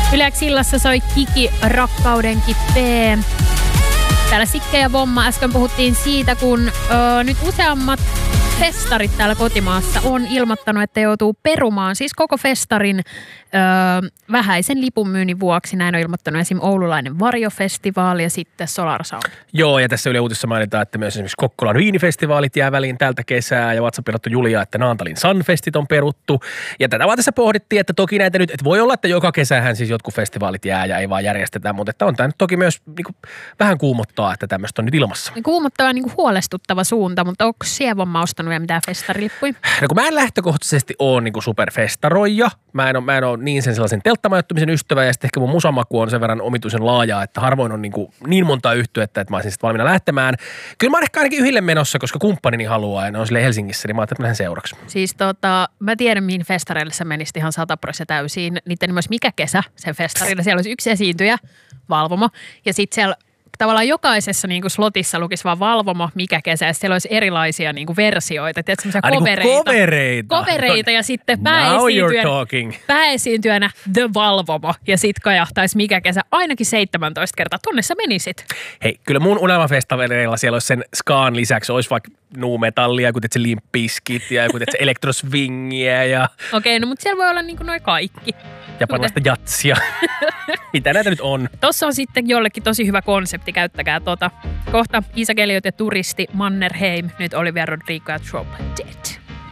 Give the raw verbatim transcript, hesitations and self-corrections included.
Yleensä illassa soi Kiki Rakkauden kippee. Täällä Sikke ja Vomma. Äsken puhuttiin siitä, kun ö, nyt useammat festarit täällä kotimaassa on ilmoittanut, että joutuu perumaan siis koko festarin ö, vähäisen lipunmyynnin vuoksi. Näin on ilmoittanut esimerkiksi Oululainen Varjofestivaali ja sitten Solar Sound. Joo, ja tässä Yle Uutisissa mainitaan, että myös esimerkiksi Kokkolan viinifestivaalit jää väliin tältä kesää ja WhatsApp-peruttu Julia, että Naantalin Sunfestit on peruttu. Ja tätä vaan tässä pohdittiin, että toki näitä nyt, että voi olla, että joka kesähän siis jotkut festivaalit jää ja ei vaan järjestetään, mutta että on tämä nyt toki myös niin kuin, vähän kuumottaa, että tämmöistä on nyt ilmassa. Kuumottava niin kuin huolestuttava suunta, mutta onko Sievomma ostanut vielä mitään festarilippuja? No kun mä en lähtökohtaisesti ole niin kuin superfestaroija, mä en ole, mä en ole niin sen sellaisen telttamajoittumisen ystävä ja sitten ehkä mun musamaku on sen verran omituisen laajaa, että harvoin on niin, kuin niin monta yhtyettä, että mä olisin sitten valmiina lähtemään. Kyllä mä oon ehkä ainakin yhdelle menossa, koska kumppanini haluaa ja ne on silleen Helsingissä, niin mä ajattelin, että mä lähden seuraksi. Siis tota, mä tiedän mihin festareille sä menisit ihan sataprosenttisesti täysiin. Niiden myös mikä kesä sen festarilla. Siellä olisi yksi esiintyjä, Valvomo, ja sitten siellä tavallaan jokaisessa niin kuin slotissa lukisi vaan Valvomo, mikä kesä, ja siellä olisi erilaisia niin kuin versioita. Tiedätkö, semmoisia Ai, kovereita. Niin kovereita. Kovereita, ja sitten pääesiintyjänä, pääesiintyjänä The Valvomo, ja sitten kajahtaisi mikä kesä ainakin seitsemäntoista kertaa. Tonne sä menisit. Hei, kyllä mun unelmafestareilla siellä olisi sen skaan lisäksi, olisi vaikka nu-metallia, kun teet se Limp Bizkit ja kun teet se elektroswingiä ja... Okei, okay, no mutta siellä voi olla niin kuin noi kaikki. Japanilaista jatsia. Mitä näitä nyt on? Tossa on sitten jollekin tosi hyvä konsepti, käyttäkää tota. Kohta Iisa Keliot ja Turisti, Mannerheim, nyt Olivia Rodrigo ja Drop Dead.